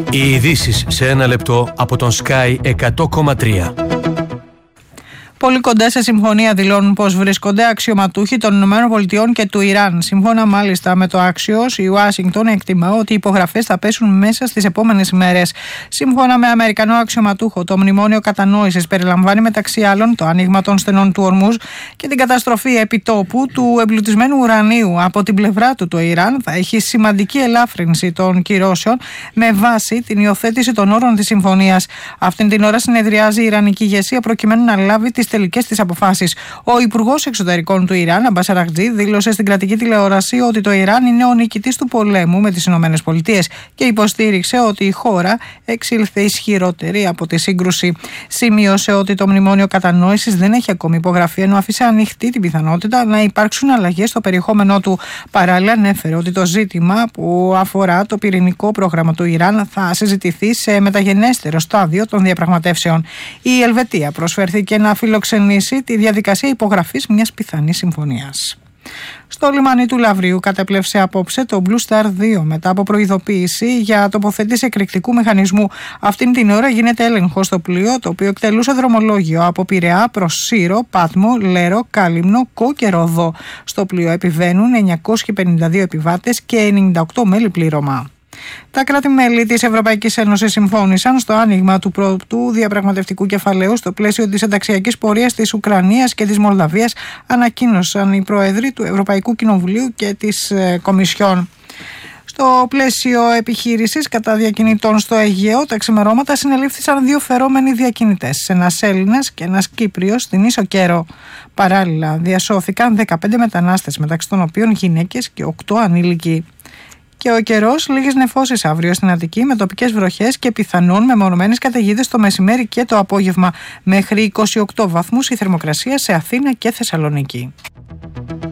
Οι ειδήσεις σε ένα λεπτό από τον Sky 100,3. Πολύ κοντά σε συμφωνία δηλώνουν πως βρίσκονται αξιωματούχοι των ΗΠΑ και του Ιράν. Σύμφωνα μάλιστα με το Axios, η Ουάσιγκτον εκτιμά ότι οι υπογραφές θα πέσουν μέσα στις επόμενες ημέρες. Σύμφωνα με Αμερικανό αξιωματούχο, το μνημόνιο κατανόησης περιλαμβάνει μεταξύ άλλων το άνοιγμα των στενών του Ορμούζ και την καταστροφή επιτόπου του εμπλουτισμένου ουρανίου. Από την πλευρά του, το Ιράν θα έχει σημαντική ελάφρυνση των κυρώσεων με βάση την υιοθέτηση των όρων της συμφωνίας. Αυτήν την ώρα συνεδριάζει η Ιρανική ηγεσία προκειμένου να λάβει τις τελικές της αποφάσεις. Ο Υπουργός Εξωτερικών του Ιράν, Αμπάς Αραγτζή, δήλωσε στην κρατική τηλεόραση ότι το Ιράν είναι ο νικητής του πολέμου με τις Ηνωμένες Πολιτείες και υποστήριξε ότι η χώρα εξήλθε ισχυρότερη από τη σύγκρουση. Σημείωσε ότι το μνημόνιο κατανόησης δεν έχει ακόμη υπογραφεί, ενώ άφησε ανοιχτή την πιθανότητα να υπάρξουν αλλαγές στο περιεχόμενό του. Παράλληλα, ανέφερε ότι το ζήτημα που αφορά το πυρηνικό πρόγραμμα του Ιράν θα συζητηθεί σε μεταγενέστερο στάδιο των διαπραγματεύσεων. Η Ελβετία προσφέρθηκε να φιλοξενήσει τη διαδικασία υπογραφής μιας πιθανής συμφωνίας. Στο λιμάνι του Λαυρίου κατέπλευσε απόψε το Blue Star 2 μετά από προειδοποίηση για τοποθέτηση εκρηκτικού μηχανισμού. Αυτήν την ώρα γίνεται έλεγχο στο πλοίο, το οποίο εκτελούσε δρομολόγιο από Πειραιά προς Σύρο, Πάτμο, Λέρο, Κάλυμνο, Κο και Ροδό. Στο πλοίο επιβαίνουν 952 επιβάτες και 98 μέλη πλήρωμα. Τα κράτη-μέλη της Ευρωπαϊκής Ένωσης συμφώνησαν στο άνοιγμα του πρώτου διαπραγματευτικού κεφαλαίου στο πλαίσιο της ενταξιακής πορείας της Ουκρανίας και της Μολδαβίας, ανακοίνωσαν οι πρόεδροι του Ευρωπαϊκού Κοινοβουλίου και της Κομισιόν. Στο πλαίσιο επιχείρησης κατά διακινητών στο Αιγαίο, τα ξημερώματα συνελήφθησαν 2 φερόμενοι διακινητές, ένας Έλληνας και ένας Κύπριος στην Ίσο Κέρο. Παράλληλα, διασώθηκαν 15 μετανάστες, μεταξύ των οποίων γυναίκες και 8 ανήλικοι. Και ο καιρός, λίγες νεφώσεις αύριο στην Αττική με τοπικές βροχές και πιθανόν μεμονωμένες καταιγίδες το μεσημέρι και το απόγευμα. Μέχρι 28 βαθμούς η θερμοκρασία σε Αθήνα και Θεσσαλονίκη.